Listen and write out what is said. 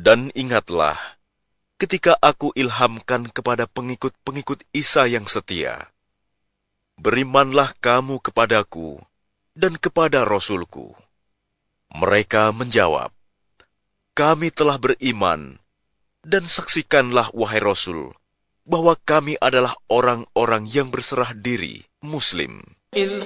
Dan ingatlah, ketika aku ilhamkan kepada pengikut-pengikut Isa yang setia, berimanlah kamu kepadaku dan kepada Rasulku. Mereka menjawab, kami telah beriman, dan saksikanlah wahai Rasul, bahwa kami adalah orang-orang yang berserah diri, Muslim.